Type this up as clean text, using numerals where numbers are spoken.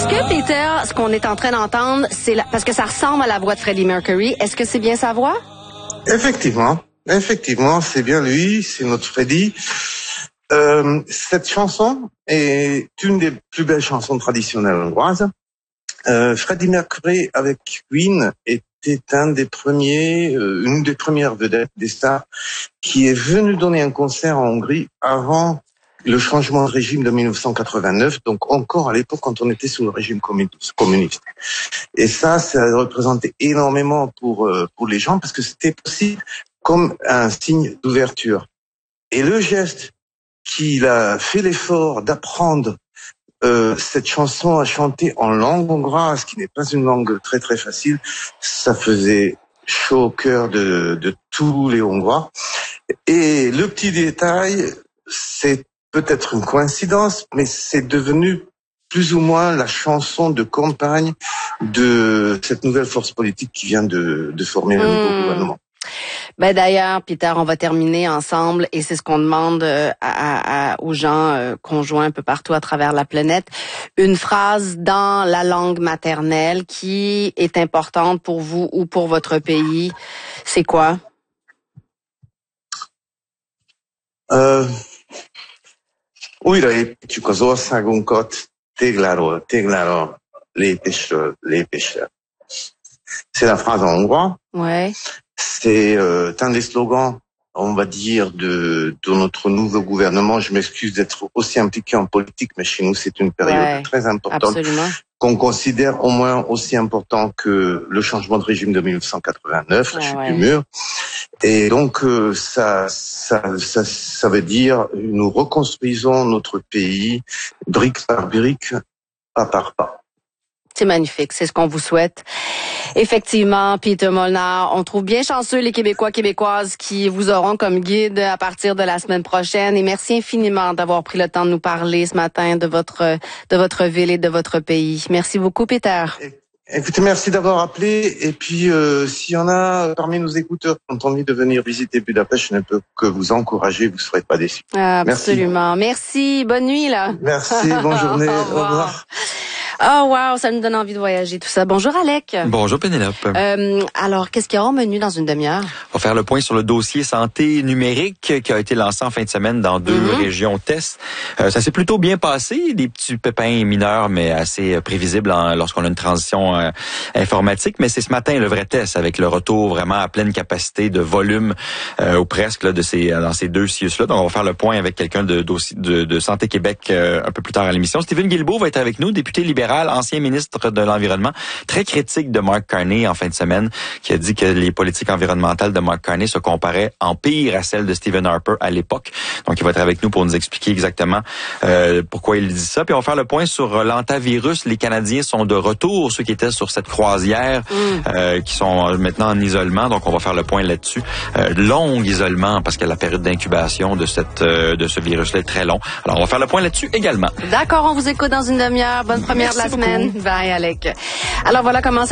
que, Peter, ce qu'on est en train d'entendre, parce que ça ressemble à la voix de Freddie Mercury, est-ce que c'est bien sa voix? Effectivement, c'est bien lui, c'est notre Freddie. Cette chanson est une des plus belles chansons traditionnelles hongroises. Freddie Mercury avec Queen était une des premières vedettes, des stars, qui est venu donner un concert en Hongrie avant le changement de régime de 1989, donc encore à l'époque quand on était sous le régime communiste. Et ça représentait énormément pour les gens parce que c'était possible comme un signe d'ouverture. Et le geste qu'il a fait l'effort d'apprendre cette chanson à chanter en langue hongroise, qui n'est pas une langue très très facile, ça faisait chaud au cœur de tous les Hongrois. Et le petit détail, c'est peut-être une coïncidence, mais c'est devenu plus ou moins la chanson de campagne de cette nouvelle force politique qui vient de former le nouveau gouvernement. Ben d'ailleurs, Peter, on va terminer ensemble et c'est ce qu'on demande aux gens conjoints un peu partout à travers la planète. Une phrase dans la langue maternelle qui est importante pour vous ou pour votre pays. C'est quoi? Újra építjük az országunkat tégláról lépésről lépésre. C'est la phrase en hongrois. Ouais. C'est un des slogans, on va dire, de notre nouveau gouvernement. Je m'excuse d'être aussi impliqué en politique, mais chez nous, c'est une période très importante. Absolument. Qu'on considère au moins aussi important que le changement de régime de 1989, la chute du mur. Et donc, ça veut dire, nous reconstruisons notre pays, brique par brique, pas par pas. C'est magnifique, c'est ce qu'on vous souhaite. Effectivement, Peter Molnar, on trouve bien chanceux les Québécois, Québécoises qui vous auront comme guide à partir de la semaine prochaine. Et merci infiniment d'avoir pris le temps de nous parler ce matin de votre ville et de votre pays. Merci beaucoup, Peter. Écoutez, merci d'avoir appelé. Et puis, s'il y en a parmi nos écouteurs qui ont envie de venir visiter Budapest, je ne peux que vous encourager, vous ne serez pas déçus. Absolument. Merci. Bonne nuit, là. Merci. Bonne journée. Au revoir. Oh wow, ça nous donne envie de voyager, tout ça. Bonjour Alec. Bonjour Pénélope. Alors, qu'est-ce qu'il y aura au menu dans une demi-heure? On va faire le point sur le dossier santé numérique qui a été lancé en fin de semaine dans 2 régions test. Ça s'est plutôt bien passé, des petits pépins mineurs mais assez prévisibles lorsqu'on a une transition informatique. Mais c'est ce matin le vrai test avec le retour vraiment à pleine capacité de volume ou presque là, dans ces 2 CIUS-là. Donc on va faire le point avec quelqu'un de Santé Québec un peu plus tard à l'émission. Steven Guilbeault va être avec nous, député libéral, ancien ministre de l'Environnement, très critique de Mark Carney en fin de semaine, qui a dit que les politiques environnementales de Mark Carney se comparaient en pire à celles de Stephen Harper à l'époque. Donc, il va être avec nous pour nous expliquer exactement pourquoi il dit ça. Puis, on va faire le point sur l'antavirus. Les Canadiens sont de retour, ceux qui étaient sur cette croisière, qui sont maintenant en isolement. Donc, on va faire le point là-dessus. Long isolement, parce que la période d'incubation de ce virus-là est très long. Alors, on va faire le point là-dessus également. D'accord, on vous écoute dans une demi-heure. Bonne première de la semaine. Bye, Alec. Alors, voilà comment